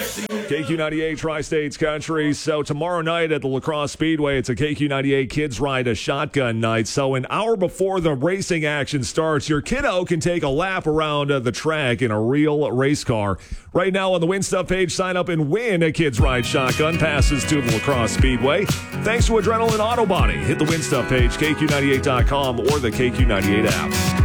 KQ98 Tri-States Country. So tomorrow night at the La Crosse Speedway, it's a KQ98 Kids Ride a Shotgun night. So an hour before the racing action starts, your kiddo can take a lap around the track in a real race car. Right now on the Win Stuff page, sign up and win a Kids Ride Shotgun passes to the La Crosse Speedway. Thanks to Adrenaline Auto Body. Hit the Win Stuff page, KQ98.com or the KQ98 app.